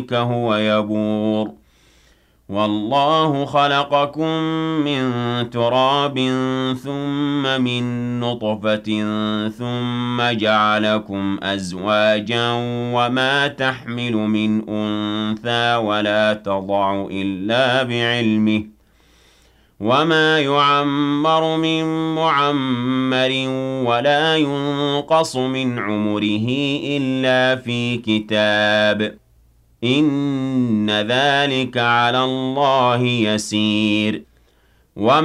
هو يبور والله خلقكم من تراب ثم من نطفة ثم جعلكم أزواجا وما تحمل من أنثى ولا تضع إلا بعلمه وما يعمر من معمر ولا ينقص من عمره إلا في كتاب إن ذلك على الله يسير